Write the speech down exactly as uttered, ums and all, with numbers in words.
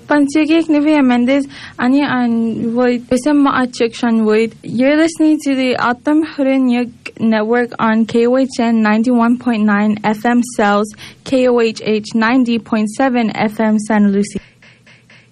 Pantigik Nivea Mendes, Anya and Void, Isam Ma'achik Void. You're listening to the Atam Hurinyuk Network on K O H N ninety-one point nine F M Cells, K O H H ninety point seven F M Santa Lucia.